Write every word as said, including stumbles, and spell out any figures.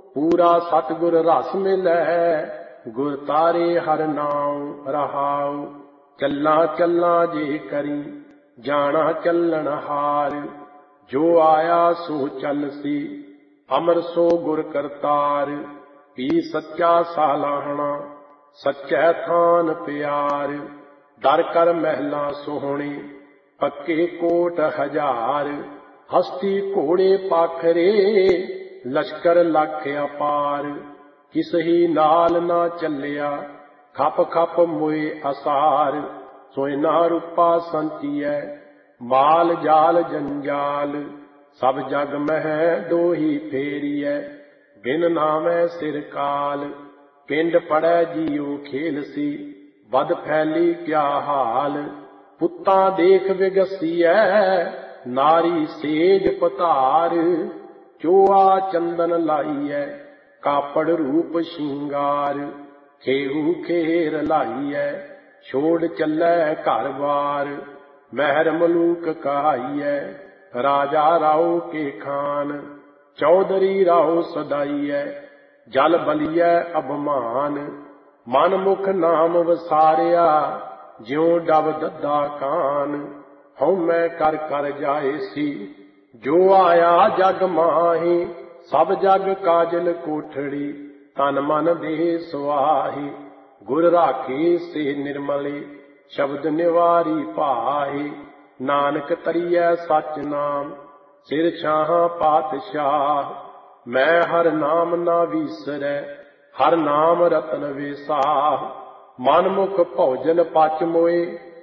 पूरा सतगुर रस मिलै, गुर तारे हर नाम रहाओ। चलना चलना जे करी, जाना चलन हार, जो आया सो चलसी, अमर सो गुर करतार। पी सच्चा सालाहना, सच्चै थान प्यार, दर कर महला सोहणे, पक्के कोट हजार। हस्ती घोड़े पाखरे, लश्कर लख अपार, किसही नाल ना चलिया, खप खप मोए असार। सोयना रूपा संचियै, माल जाल जंजाल, सब जग मह दोही फेरियै, बिन नावै सिर काल। पिंड पड़ै जियो खेलसी, बद फैली क्या हाल। पुत्तां देख विगसियै, नारी सेज पतार। चोआ चंदन लाइयै, कापड़ रूप शिंगार। खेहू खेर लाइयै, छोड़ चलै घर बार। महर मलूक कहाइयै, राजा राव के खान। चौधरी राव सदाइयै, जल बलियै अभमान। मन मुख नाम वसारिया, ज्यों डब दद्दा कान। हउमै कर कर जाए सी, जो आया जग माही। सब जग काजल कोठड़ी, तन मन देह सुआही। गुर राखे से निर्मले, शब्द निवारी पाही। नानक तरियै सच नाम, सिर छाहां पातशाह। मैं हर नाम ना विसरै, हर नाम रतन विसाह। मन मुख भोजन पच मोए,